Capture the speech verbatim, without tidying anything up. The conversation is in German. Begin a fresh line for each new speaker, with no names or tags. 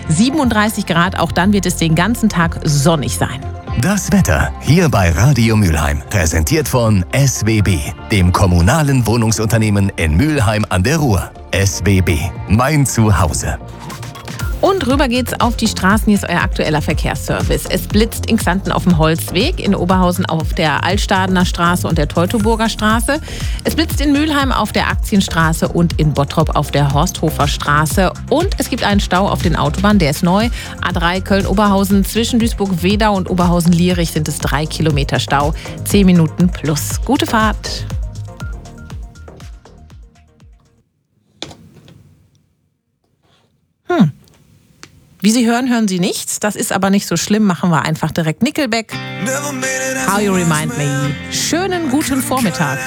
siebenunddreißig Grad, auch dann wird es den ganzen Tag sonnig sein.
Das Wetter hier bei Radio Mülheim, präsentiert von S W B, dem kommunalen Wohnungsunternehmen in Mülheim an der Ruhr. S W B, mein Zuhause.
Und rüber geht's auf die Straßen. Hier ist euer aktueller Verkehrsservice. Es blitzt in Xanten auf dem Holzweg, in Oberhausen auf der Altstadener Straße und der Teutoburger Straße. Es blitzt in Mülheim auf der Aktienstraße und in Bottrop auf der Horsthofer Straße. Und es gibt einen Stau auf den Autobahnen, der ist neu. A drei Köln-Oberhausen, zwischen Duisburg-Wedau und Oberhausen-Lierich sind es drei Kilometer Stau. Zehn Minuten plus. Gute Fahrt. Hm. Wie Sie hören, hören Sie nichts. Das ist aber nicht so schlimm. Machen wir einfach direkt Nickelback. How You Remind Me. Schönen guten Vormittag.